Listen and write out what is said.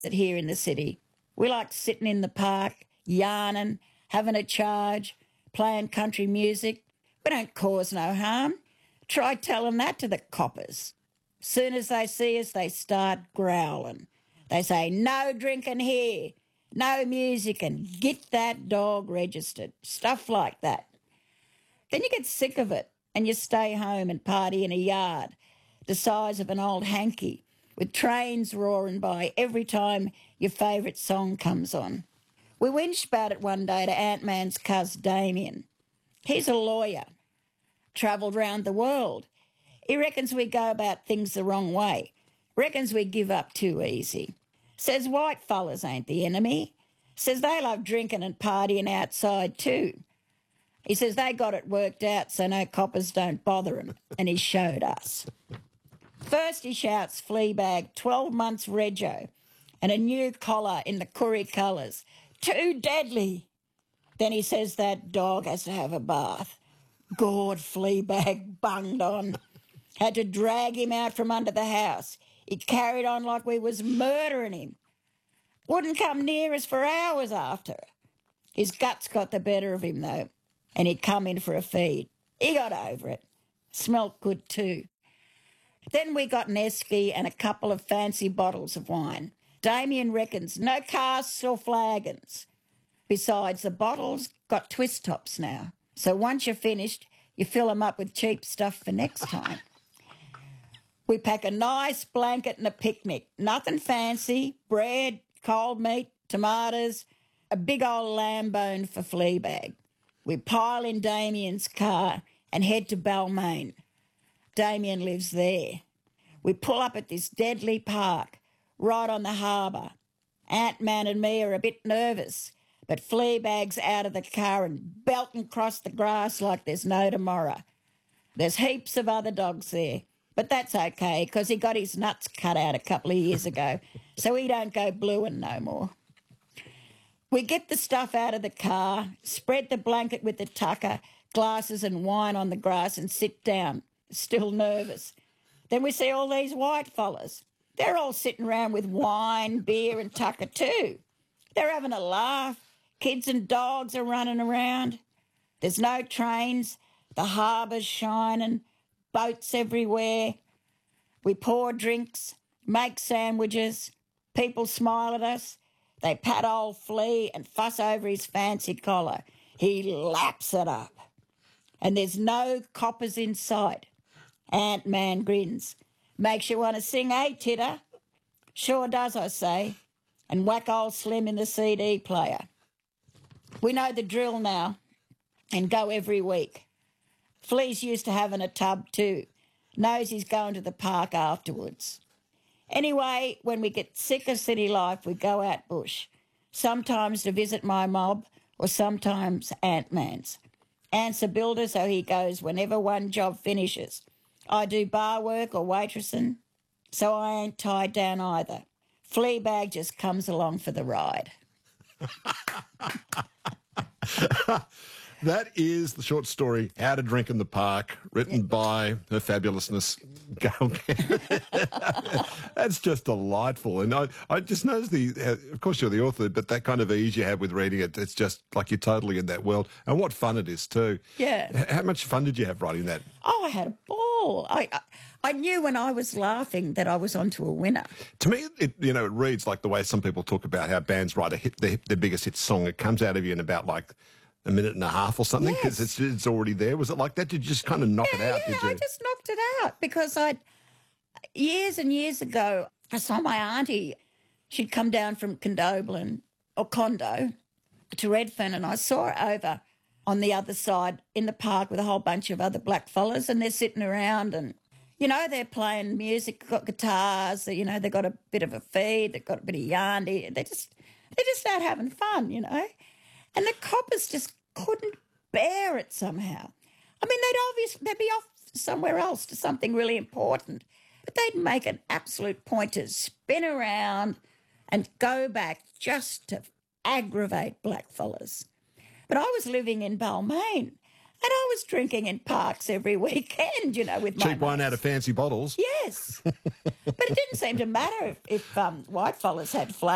that here in the city. We like sitting in the park, yarning, having a charge, playing country music. We don't cause no harm. Try telling that to the coppers. Soon as they see us, they start growling. They say, no drinking here, no music, and get that dog registered. Stuff like that. Then you get sick of it and you stay home and party in a yard the size of an old hanky with trains roaring by every time your favourite song comes on. We whinged about it one day to Ant-Man's cuz Damien. He's a lawyer, travelled round the world. He reckons we go about things the wrong way, reckons we give up too easy. Says white fellas ain't the enemy. Says they love drinking and partying outside too. He says they got it worked out so no coppers don't bother them, and he showed us. First he shouts Fleabag, 12 months rego, and a new collar in the Curry colours. Too deadly. Then he says that dog has to have a bath. Gord, Fleabag bunged on. Had to drag him out from under the house. He carried on like we was murdering him. Wouldn't come near us for hours after. His guts got the better of him, though, and he'd come in for a feed. He got over it. Smelt good, too. Then we got an esky and a couple of fancy bottles of wine. Damien reckons no casts or flagons. Besides, the bottles got twist tops now. So once you're finished, you fill them up with cheap stuff for next time. We pack a nice blanket and a picnic. Nothing fancy. Bread, cold meat, tomatoes, a big old lamb bone for Fleabag. We pile in Damien's car and head to Balmain. Damien lives there. We pull up at this deadly park, right on the harbour. Ant-Man and me are a bit nervous, but Fleabag's out of the car and belting across the grass like there's no tomorrow. There's heaps of other dogs there, but that's okay because he got his nuts cut out a couple of years ago, so he don't go blueing no more. We get the stuff out of the car, spread the blanket with the tucker, glasses and wine on the grass and sit down, still nervous. Then we see all these white fellas. They're all sitting around with wine, beer and tucker too. They're having a laugh. Kids and dogs are running around. There's no trains. The harbour's shining. Boats everywhere. We pour drinks, make sandwiches. People smile at us. They pat old Flea and fuss over his fancy collar. He laps it up. And there's no coppers in sight. Ant-Man grins. Makes you want to sing, "Hey, Titter." Sure does, I say. And whack old Slim in the CD player. We know the drill now and go every week. Flea's used to having a tub too. Knows he's going to the park afterwards. Anyway, when we get sick of city life, we go out bush. Sometimes to visit my mob or sometimes Ant-Man's. Ant's a builder, so he goes whenever one job finishes. I do bar work or waitressing, so I ain't tied down either. Fleabag just comes along for the ride. That is the short story, How to Drink in the Park, written by her fabulousness, Gail Cannon. That's just delightful. And I just noticed of course you're the author, but that kind of ease you have with reading it, it's just like you're totally in that world. And what fun it is too. Yeah. How much fun did you have writing that? Oh, I had a ball. I knew when I was laughing that I was onto a winner. To me, it reads like the way some people talk about how bands write their biggest hit song. It comes out of you in about like a minute and a half or something because it's already there. Was it like that? Did you just kind of knock it out? Yeah, did you? I just knocked it out because years and years ago, I saw my auntie. She'd come down from Condobolin or Condo to Redfern, and I saw her over on the other side in the park with a whole bunch of other black fellas, and they're sitting around and, they're playing music, got guitars, they've got a bit of a feed, they've got a bit of yarn, they're just out having fun, And the coppers just couldn't bear it somehow. I mean, they'd be off somewhere else to something really important, but they'd make an absolute point to spin around and go back just to aggravate blackfellas. But I was living in Balmain, and I was drinking in parks every weekend, with my cheap wine out of fancy bottles. Yes. But it didn't seem to matter if white fellas had flags.